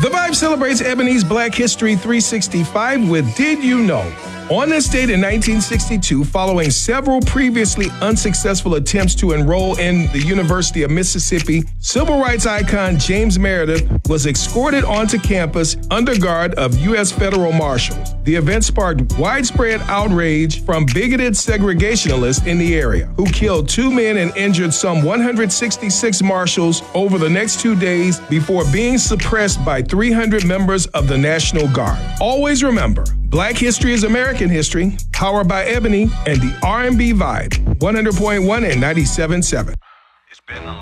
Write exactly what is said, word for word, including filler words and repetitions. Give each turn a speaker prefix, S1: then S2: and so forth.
S1: The Vibe celebrates Ebony's Black History three sixty-five with Did You Know? On this date in nineteen sixty-two, following several previously unsuccessful attempts to enroll in the University of Mississippi, civil rights icon James Meredith was escorted onto campus under guard of U S federal marshals. The event sparked widespread outrage from bigoted segregationalists in the area, who killed two men and injured some one hundred sixty-six marshals over the next two days before being suppressed by three hundred members of the National Guard. Always remember, Black history is American history, powered by Ebony and the R and B Vibe, one hundred point one and ninety-seven point seven.